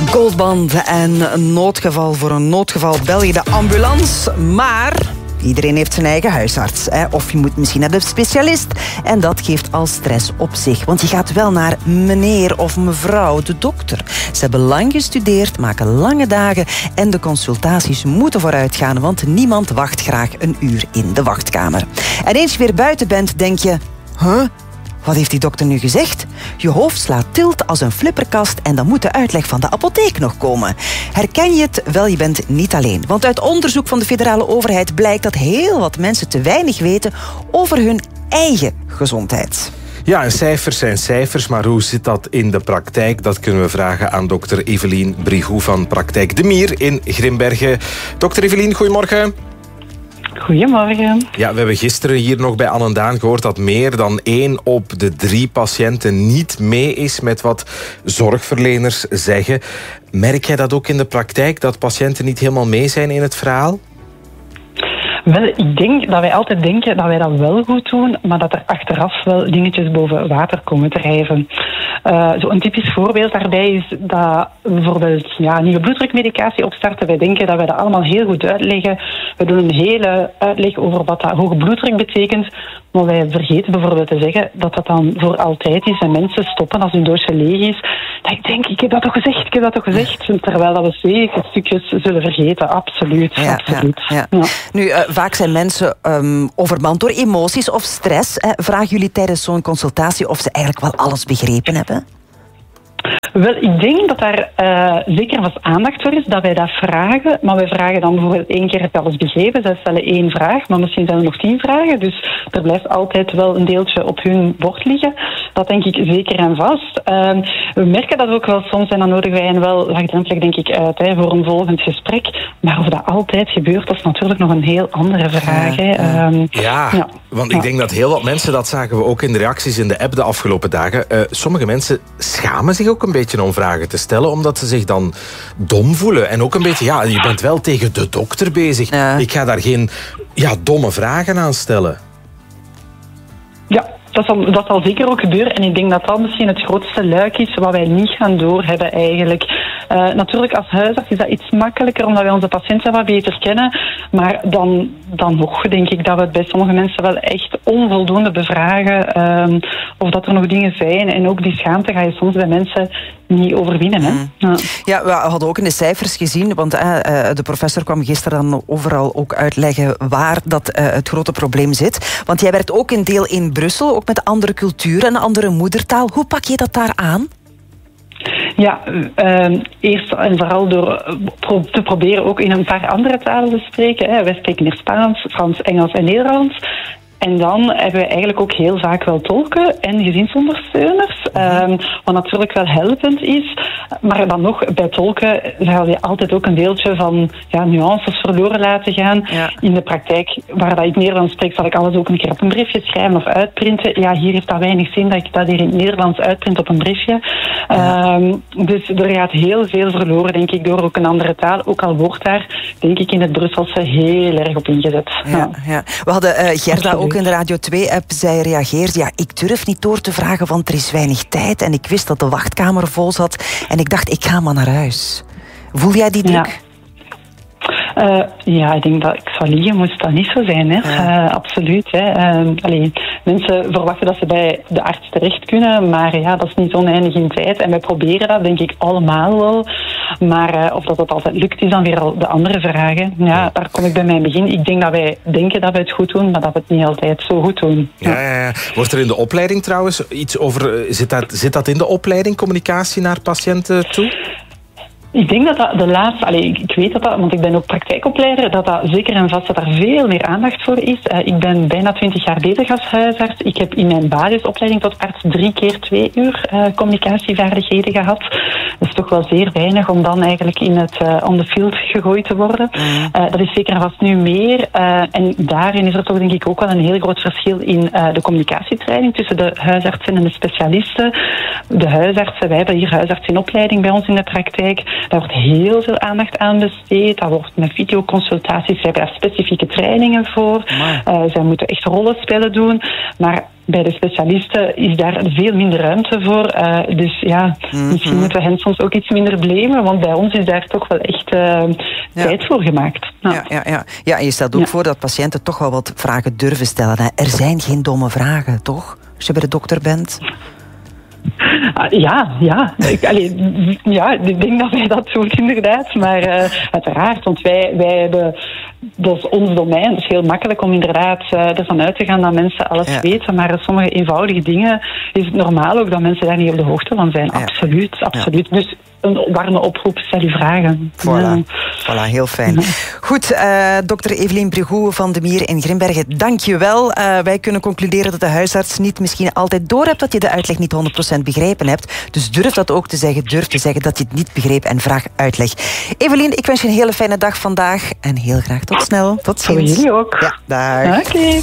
Goldband en noodgeval. Voor een noodgeval bel je de ambulance, maar iedereen heeft zijn eigen huisarts. Of je moet misschien naar de specialist. En dat geeft al stress op zich. Want je gaat wel naar meneer of mevrouw, de dokter. Ze hebben lang gestudeerd, maken lange dagen. En de consultaties moeten vooruit gaan. Want niemand wacht graag een uur in de wachtkamer. En eens je weer buiten bent, denk je... Wat heeft die dokter nu gezegd? Je hoofd slaat tilt als een flipperkast en dan moet de uitleg van de apotheek nog komen. Herken je het? Wel, je bent niet alleen. Want uit onderzoek van de federale overheid blijkt dat heel wat mensen te weinig weten over hun eigen gezondheid. Ja, en cijfers zijn cijfers, maar hoe zit dat in de praktijk? Dat kunnen we vragen aan dokter Evelien Brigoux van Praktijk De Mier in Grimbergen. Dokter Evelien, goedemorgen. Goedemorgen. Ja, we hebben gisteren hier nog bij Anne en Daan gehoord dat meer dan 1 op de 3 patiënten niet mee is met wat zorgverleners zeggen. Merk jij dat ook in de praktijk, dat patiënten niet helemaal mee zijn in het verhaal? Wel, ik denk dat wij altijd denken dat wij dat wel goed doen, maar dat er achteraf wel dingetjes boven water komen drijven. Zo'n typisch voorbeeld daarbij is dat we bijvoorbeeld nieuwe bloeddrukmedicatie opstarten. Wij denken dat wij dat allemaal heel goed uitleggen. We doen een hele uitleg over wat dat hoge bloeddruk betekent. Maar wij vergeten bijvoorbeeld te zeggen dat dat dan voor altijd is en mensen stoppen als hun doosje leeg is. Dat ik denk, ik heb dat toch gezegd. Terwijl dat we zeker stukjes zullen vergeten. Absoluut. Ja. Nu, vaak zijn mensen overmand door emoties of stress. Vragen jullie tijdens zo'n consultatie of ze eigenlijk wel alles begrepen hebben? Wel, ik denk dat daar zeker wat aandacht voor is, dat wij dat vragen. Maar wij vragen dan bijvoorbeeld 1 keer, heb je alles begrepen? Zij stellen 1 vraag, maar misschien zijn er nog 10 vragen. Dus er blijft altijd wel een deeltje op hun bord liggen. Dat denk ik zeker en vast. We merken dat ook wel soms en dan nodigen wij hen wel laagdrempelig denk ik uit voor een volgend gesprek. Maar of dat altijd gebeurt, dat is natuurlijk nog een heel andere vraag. Want ik denk dat heel wat mensen, dat zagen we ook in de reacties in de app de afgelopen dagen. Sommige mensen schamen zich ook een beetje om vragen te stellen, omdat ze zich dan dom voelen. En ook een beetje, je bent wel tegen de dokter bezig. Ja. Ik ga daar geen domme vragen aan stellen. Ja, dat zal zeker ook gebeuren. En ik denk dat dat misschien het grootste luik is wat wij niet gaan doorhebben eigenlijk. Natuurlijk, als huisarts is dat iets makkelijker, omdat wij onze patiënten wat beter kennen. Maar dan nog denk ik dat we het bij sommige mensen wel echt onvoldoende bevragen. Of dat er nog dingen zijn. En ook die schaamte ga je soms bij mensen niet overwinnen. Hè? Ja, we hadden ook in de cijfers gezien, want de professor kwam gisteren dan overal ook uitleggen waar dat het grote probleem zit. Want jij werkt ook een deel in Brussel, ook met andere culturen en een andere moedertaal. Hoe pak je dat daar aan? Ja, eerst en vooral door te proberen ook in een paar andere talen te spreken. Wij spreken hier Spaans, Frans, Engels en Nederlands. En dan hebben we eigenlijk ook heel vaak wel tolken en gezinsondersteuners. Wat natuurlijk wel helpend is. Maar dan nog, bij tolken zal je altijd ook een deeltje van nuances verloren laten gaan. Ja. In de praktijk, waar dat ik Nederlands spreek, zal ik alles ook een keer op een briefje schrijven of uitprinten. Ja, hier heeft dat weinig zin dat ik dat hier in het Nederlands uitprint op een briefje. Dus er gaat heel veel verloren, denk ik, door ook een andere taal. Ook al wordt daar, denk ik, in het Brusselse heel erg op ingezet. Ja. We hadden Gerda ook in de Radio 2-app, zij reageert. Ja, ik durf niet door te vragen, want er is weinig tijd. En ik wist dat de wachtkamer vol zat. En ik dacht, ik ga maar naar huis. Voel jij die druk? Ik denk dat ik zou liegen, moest dat niet zo zijn. Hè? Absoluut. Hè. Mensen verwachten dat ze bij de arts terecht kunnen, maar dat is niet oneindig in tijd. En wij proberen dat, denk ik, allemaal wel. Maar of dat altijd lukt, is dan weer al de andere vraag. Hè. Ja, daar kom ik bij mijn begin. Ik denk dat wij denken dat we het goed doen, maar dat we het niet altijd zo goed doen. Ja. Wordt er in de opleiding trouwens iets over... Zit dat in de opleiding, communicatie naar patiënten toe? Ik denk dat de laatste... ik weet dat, want ik ben ook praktijkopleider, dat zeker en vast dat daar veel meer aandacht voor is. Ik ben bijna 20 jaar bezig als huisarts. Ik heb in mijn basisopleiding tot arts 3 keer 2 uur communicatievaardigheden gehad. Dat is toch wel zeer weinig om dan eigenlijk in het on the field gegooid te worden. Dat is zeker en vast nu meer. En daarin is er toch denk ik ook wel een heel groot verschil in de communicatietraining tussen de huisartsen en de specialisten. De huisartsen, wij hebben hier huisartsen in opleiding bij ons in de praktijk. Daar wordt heel veel aandacht aan besteed. Dat wordt met videoconsultaties. Zij hebben daar specifieke trainingen voor. Zij moeten echt rollenspellen doen. Maar bij de specialisten is daar veel minder ruimte voor. Dus misschien moeten we hen soms ook iets minder blamen, want bij ons is daar toch wel echt tijd voor gemaakt. Ja, en je stelt ook voor dat patiënten toch wel wat vragen durven stellen. Hè? Er zijn geen domme vragen, toch? Als je bij de dokter bent. Ik denk dat wij dat doen inderdaad. Maar uiteraard, want wij hebben... Dat is ons domein. Het is heel makkelijk om inderdaad ervan uit te gaan dat mensen alles weten. Maar sommige eenvoudige dingen is het normaal ook dat mensen daar niet op de hoogte van zijn. Absoluut. Dus een warme oproep, stel uw vragen. Voilà, heel fijn. Goed, dokter Evelien Brigoux van de Mier in Grimbergen, dank je wel. Wij kunnen concluderen dat de huisarts niet misschien altijd doorhebt dat je de uitleg niet 100% begrepen hebt. Dus durf dat ook te zeggen. Durf te zeggen dat je het niet begreep en vraag uitleg. Evelien, ik wens je een hele fijne dag vandaag en heel graag tot snel. Tot ziens. Voor jullie ook. Ja, dag. Oké.